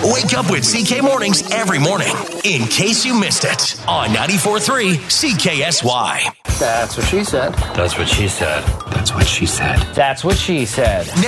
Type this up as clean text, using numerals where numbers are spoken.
Wake up with CK Mornings every morning, in case you missed it, on 94.3 CKSY. That's what she said. That's what she said. That's what she said. That's what she said.